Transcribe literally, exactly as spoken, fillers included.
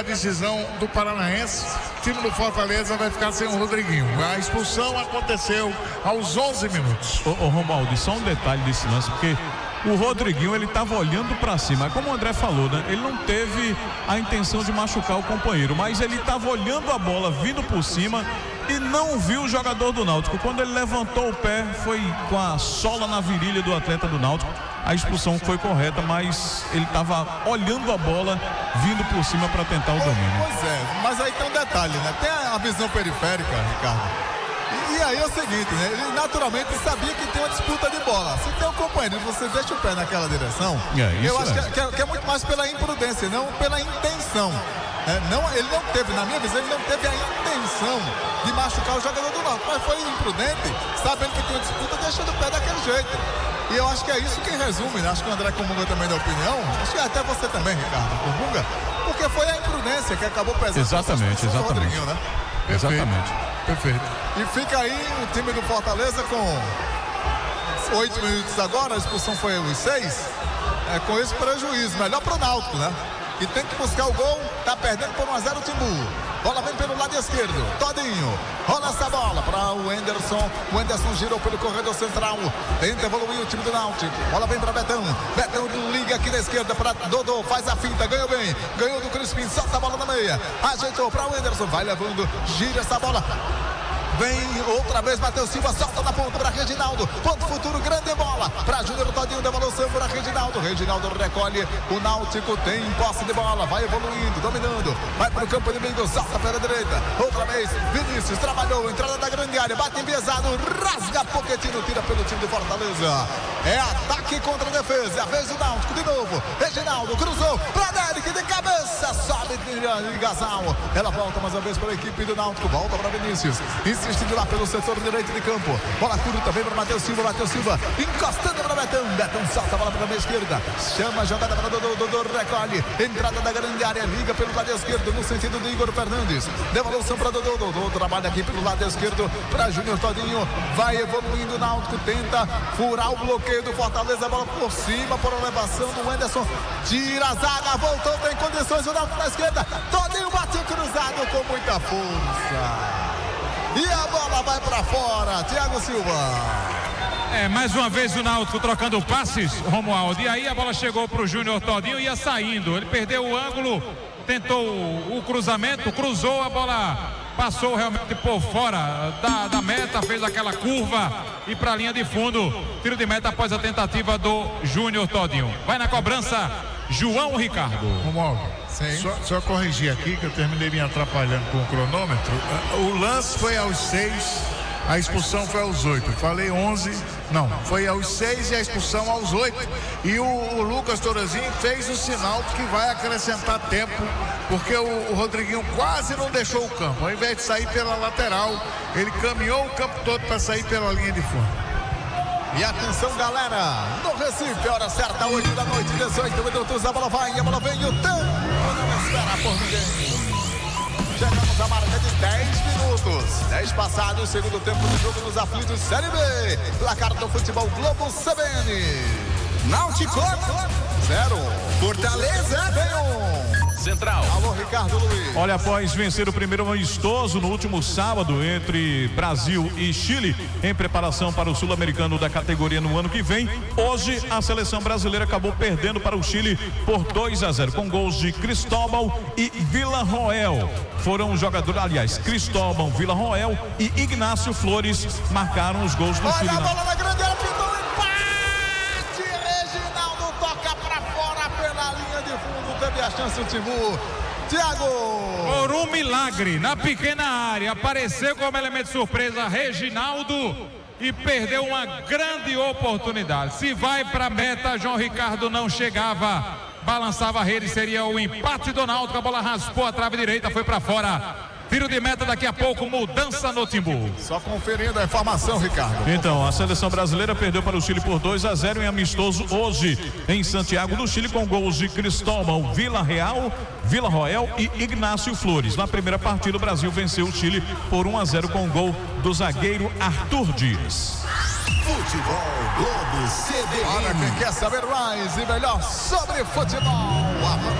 a decisão do Paranaense, o time do Fortaleza vai ficar sem o Rodriguinho. A expulsão aconteceu aos onze minutos. Ô, ô Romualdo, só um detalhe desse lance, porque o Rodriguinho, ele estava olhando para cima, como o André falou, né? Ele não teve a intenção de machucar o companheiro, mas ele estava olhando a bola vindo por cima e não viu o jogador do Náutico. Quando ele levantou o pé, foi com a sola na virilha do atleta do Náutico. A expulsão foi correta, mas ele estava olhando a bola vindo por cima para tentar o domínio. Pois é, mas aí tem um detalhe, né? Tem a visão periférica, Ricardo. E aí é o seguinte, né? Ele naturalmente sabia que tem uma disputa de bola. Se tem um companheiro e você deixa o pé naquela direção, é, eu acho é. que, é, que, é, que é muito mais pela imprudência, não pela intenção. É, não, ele não teve, na minha visão, ele não teve a intenção de machucar o jogador do Náutico, mas foi imprudente, sabendo que tem uma disputa, deixando o pé daquele jeito. E eu acho que é isso que resume, né? Acho que o André Comunga também dá opinião, acho que até você também, Ricardo Comunga, porque foi a imprudência que acabou pesando. Exatamente, exatamente. Né? Exatamente. Perfeito. E fica aí o time do Fortaleza com oito minutos agora, a expulsão foi os seis, é, com esse prejuízo, melhor pro Náutico, né? E tem que buscar o gol, tá perdendo por um a zero o Timbu. Bola vem pelo lado esquerdo, Todinho, rola essa bola para o Enderson, o Enderson girou pelo corredor central, tenta evoluir o time do Náutico, bola vem para Betão, Betão liga aqui na esquerda para Dodô, faz a finta, ganhou bem, ganhou do Crispim, solta a bola na meia, ajeitou para o Enderson, vai levando, gira essa bola. Vem outra vez Matheus Silva, solta na ponta para Reginaldo, ponto futuro, grande bola para Júnior Todinho, devolução para Reginaldo, Reginaldo recolhe, o Náutico tem posse de bola, vai evoluindo, dominando, vai para o campo inimigo, solta pela direita, outra vez Vinícius, trabalhou, entrada da grande área, bate enviesado, rasga Pochettino, tira pelo time do Fortaleza, é ataque contra a defesa, é a vez do Náutico de novo, Reginaldo cruzou para Derek de cabeça, sobe de Gasal, ela volta mais uma vez para a equipe do Náutico, volta para Vinícius, insistindo lá pelo setor direito de campo, bola curta também para Matheus Silva, Matheus Silva encostando para Betão, Betão salta a bola para a meia esquerda, chama a jogada para Dodô, Dodô recolhe, entrada da grande área, liga pelo lado esquerdo no sentido do Igor Fernandes, devolução para Dodô, Dodô trabalha aqui pelo lado esquerdo para Júnior Todinho, vai evoluindo o Náutico, tenta furar o bloqueio do Fortaleza, a bola por cima, por elevação do Anderson, tira a zaga, voltou, tem condições, o Náutico na esquerda, Todinho bate cruzado com muita força. E a bola vai para fora, Thiago Silva. É, mais uma vez o Náutico trocando passes, Romualdo. E aí a bola chegou para o Júnior Todinho e ia saindo. Ele perdeu o ângulo, tentou o cruzamento, cruzou, a bola passou realmente por fora da, da meta, fez aquela curva e para a linha de fundo. Tiro de meta após a tentativa do Júnior Todinho. Vai na cobrança, João Ricardo. Romualdo. Só, só corrigir aqui que eu terminei me atrapalhando com o cronômetro. O lance foi aos seis, a expulsão foi aos oito. Falei onze, não, foi aos seis e a expulsão aos oito. E o, o Lucas Torazinho fez o sinal que vai acrescentar tempo, porque o, o Rodriguinho quase não deixou o campo. Ao invés de sair pela lateral, ele caminhou o campo todo para sair pela linha de fundo. E atenção, galera, no Recife, hora certa, oito da noite, dezoito minutos, a bola vai, a bola vem, o tempo não espera por ninguém. Chegamos à marca de dez minutos, dez passados, segundo tempo do jogo nos aflitos Série B, placar do Futebol Globo C B N. Náutico, zero, Fortaleza, um. Central. Alô, Ricardo Luiz. Olha, após vencer o primeiro amistoso no último sábado entre Brasil e Chile, em preparação para o Sul-Americano da categoria no ano que vem, hoje a seleção brasileira acabou perdendo para o Chile por dois a zero, com gols de Cristóbal e Villarroel. Foram os jogadores, aliás, Cristóbal, Villarroel e Ignácio Flores marcaram os gols do Olha Chile. Olha a bola na grande área, pintou o empate, Reginaldo toca pra fora pela linha de fundo, teve a chance o Timbu. Thiago! Por um milagre, na pequena área, apareceu como elemento de surpresa Reginaldo e perdeu uma grande oportunidade. Se vai para a meta, João Ricardo não chegava, balançava a rede, seria o empate do Náutico, a bola raspou a trave direita, foi para fora. Tiro de meta daqui a pouco, mudança no Timbu. Só conferindo a informação, Ricardo. Então, a seleção brasileira perdeu para o Chile por dois a zero em amistoso hoje em Santiago do Chile, com gols de Cristóbal, Villarreal, Villarroel e Ignácio Flores. Na primeira partida, o Brasil venceu o Chile por um a zero com o gol do zagueiro Arthur Dias. Futebol Globo C B N. Olha, quem quer saber mais e melhor sobre futebol,